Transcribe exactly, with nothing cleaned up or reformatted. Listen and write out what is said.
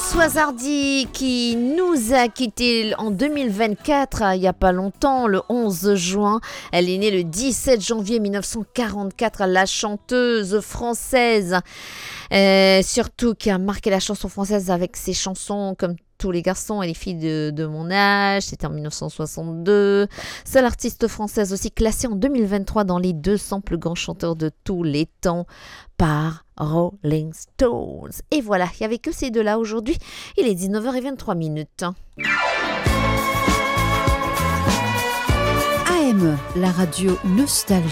Françoise Hardy qui nous a quittés en deux mille vingt-quatre, il n'y a pas longtemps, le onze juin. Elle est née le dix-sept janvier mille neuf cent quarante-quatre, la chanteuse française, euh, surtout qui a marqué la chanson française avec ses chansons comme Tous les garçons et les filles de, de mon âge, c'était en mille neuf cent soixante-deux. Seule artiste française aussi classée en deux mille vingt-trois dans les deux cents plus grands chanteurs de tous les temps par Rolling Stones. Et voilà, il n'y avait que ces deux-là aujourd'hui. Il est dix-neuf heures vingt-trois minutes. A M, la radio Nostalgie.